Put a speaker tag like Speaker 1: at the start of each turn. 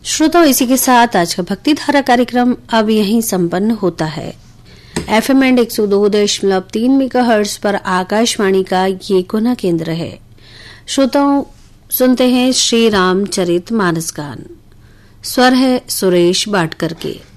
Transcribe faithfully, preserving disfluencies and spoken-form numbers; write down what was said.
Speaker 1: श्रोताओं, इसी के साथ आज का भक्ति धारा कार्यक्रम अब यहीं संपन्न होता है। एफएम एंड एक सौ दो दशमलव तीन मेगाहर्ट्ज पर आकाशवाणी का ये गुना केंद्र है। श्रोताओं, सुनते हैं श्री रामचरित मानस गान। स्वर है सुरेश बाटकर के।